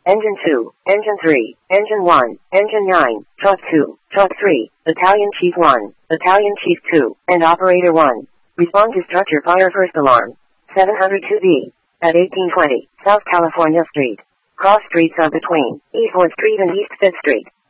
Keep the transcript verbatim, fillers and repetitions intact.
Engine two, Engine three, Engine one, Engine nine, Truck two, Truck three, Battalion Chief one, Battalion Chief two, and Operator one. Respond to structure fire first alarm. seven oh two B. At eighteen twenty, South California Street. Cross streets are between Eastwood Street and East Fifth Street.